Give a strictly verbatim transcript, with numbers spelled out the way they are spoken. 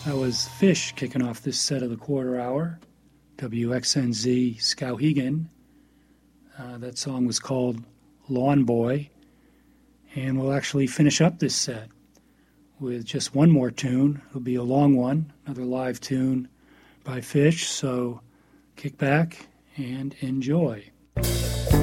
That was Fish kicking off this set of the quarter hour. W X N Z Skowhegan. Uh, that song was called Lawn Boy. And we'll actually finish up this set with just one more tune. It'll be a long one, another live tune by Fish. So kick back and enjoy.